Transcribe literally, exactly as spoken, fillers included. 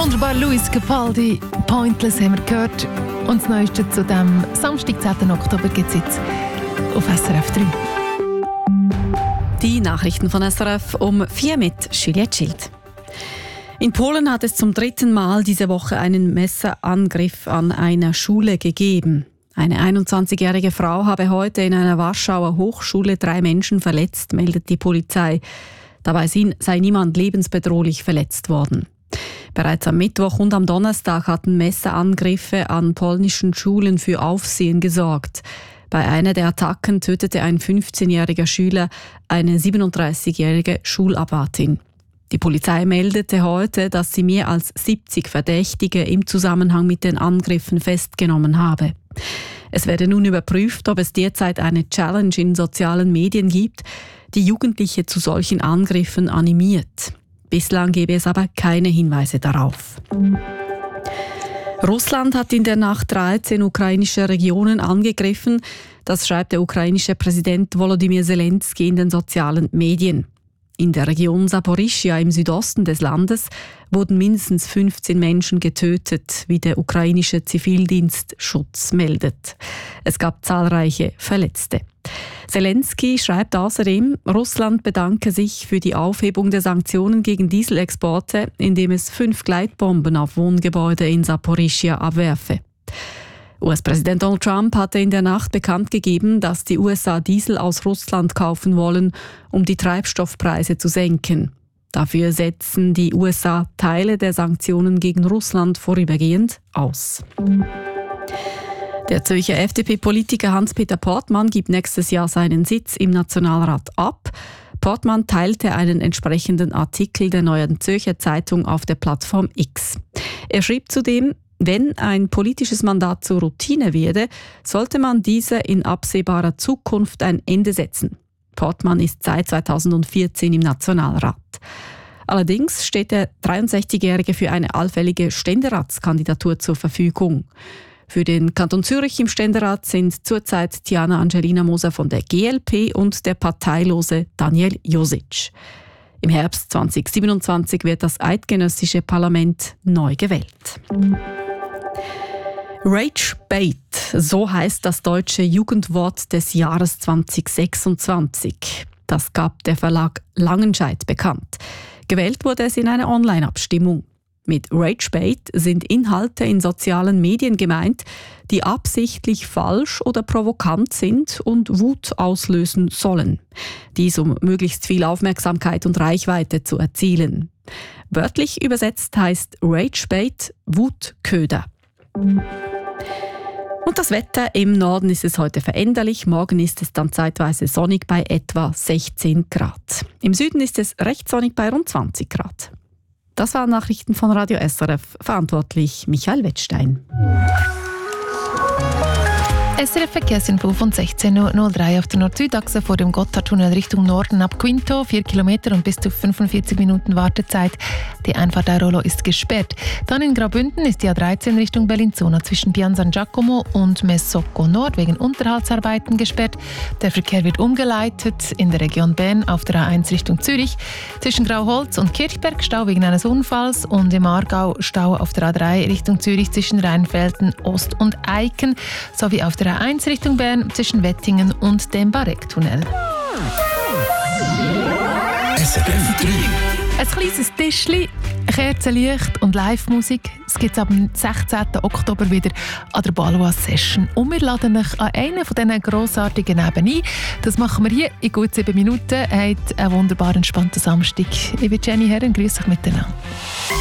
Wunderbar, Luis Capaldi, Pointless haben wir gehört. Und das Neueste zu dem Samstag, zehnten Oktober, gibt es jetzt auf S R F drei. Die Nachrichten von S R F um vier mit Juliette Schild. In Polen hat es zum dritten Mal diese Woche einen Messerangriff an einer Schule gegeben. Eine einundzwanzigjährige Frau habe heute in einer Warschauer Hochschule drei Menschen verletzt, meldet die Polizei. Dabei sei niemand lebensbedrohlich verletzt worden. Bereits am Mittwoch und am Donnerstag hatten Messerangriffe an polnischen Schulen für Aufsehen gesorgt. Bei einer der Attacken tötete ein fünfzehnjähriger Schüler eine siebenunddreißigjährige Schulabwärtin. Die Polizei meldete heute, dass sie mehr als siebzig Verdächtige im Zusammenhang mit den Angriffen festgenommen habe. Es werde nun überprüft, ob es derzeit eine Challenge in sozialen Medien gibt, die Jugendliche zu solchen Angriffen animiert. Bislang gebe es aber keine Hinweise darauf. Russland hat in der Nacht dreizehn ukrainische Regionen angegriffen. Das schreibt der ukrainische Präsident Volodymyr Zelensky in den sozialen Medien. In der Region Saporischschja im Südosten des Landes wurden mindestens fünfzehn Menschen getötet, wie der ukrainische Zivildienstschutz meldet. Es gab zahlreiche Verletzte. Zelensky schreibt außerdem, Russland bedanke sich für die Aufhebung der Sanktionen gegen Dieselexporte, indem es fünf Gleitbomben auf Wohngebäude in Saporischschja abwerfe. U S-Präsident Donald Trump hatte in der Nacht bekannt gegeben, dass die U S A Diesel aus Russland kaufen wollen, um die Treibstoffpreise zu senken. Dafür setzen die U S A Teile der Sanktionen gegen Russland vorübergehend aus. Der Zürcher F D P-Politiker Hans-Peter Portmann gibt nächstes Jahr seinen Sitz im Nationalrat ab. Portmann teilte einen entsprechenden Artikel der Neuen Zürcher Zeitung auf der Plattform X. Er schrieb zudem, wenn ein politisches Mandat zur Routine werde, sollte man dieser in absehbarer Zukunft ein Ende setzen. Portmann ist seit zweitausendvierzehn im Nationalrat. Allerdings steht der dreiundsechzigjährige für eine allfällige Ständeratskandidatur zur Verfügung. Für den Kanton Zürich im Ständerat sind zurzeit Tiana Angelina Moser von der G L P und der parteilose Daniel Josic. Im Herbst zweitausendsiebenundzwanzig wird das eidgenössische Parlament neu gewählt. Rage Bait, so heißt das deutsche Jugendwort des Jahres zweitausendsechsundzwanzig. Das gab der Verlag Langenscheidt bekannt. Gewählt wurde es in einer Online-Abstimmung. Mit Rage Bait sind Inhalte in sozialen Medien gemeint, die absichtlich falsch oder provokant sind und Wut auslösen sollen. Dies, um möglichst viel Aufmerksamkeit und Reichweite zu erzielen. Wörtlich übersetzt heißt Rage Bait Wutköder. Und das Wetter: im Norden ist es heute veränderlich, morgen ist es dann zeitweise sonnig bei etwa sechzehn Grad. Im Süden ist es recht sonnig bei rund zwanzig Grad. Das waren Nachrichten von Radio S R F, verantwortlich Michael Wettstein. S R F-Verkehrsinfo von sechzehn Uhr null drei auf der Nord-Süd-Achse vor dem Gotthardtunnel Richtung Norden ab Quinto, vier Kilometer und bis zu fünfundvierzig Minuten Wartezeit. Die Einfahrt Airolo ist gesperrt. Dann in Graubünden ist die A dreizehn Richtung Bellinzona zwischen Pian San Giacomo und Messocco Nord wegen Unterhaltsarbeiten gesperrt. Der Verkehr wird umgeleitet in der Region Bern auf der A eins Richtung Zürich. Zwischen Grauholz und Kirchberg Stau wegen eines Unfalls und im Aargau Stau auf der A drei Richtung Zürich zwischen Rheinfelden, Ost und Eiken sowie auf der A eins Richtung Bern zwischen Wettingen und dem Barecktunnel. S R F drei. Ein kleines Tischli, Kerzenlicht und Live-Musik. Es gibt es ab dem sechzehnten Oktober wieder an der Balwa Session. Und wir laden euch an einen von diesen grossartigen Abenden ein. Das machen wir hier in gut sieben Minuten. Habt einen wunderbar entspannten Samstag. Ich bin Jenny Herren, grüße euch miteinander.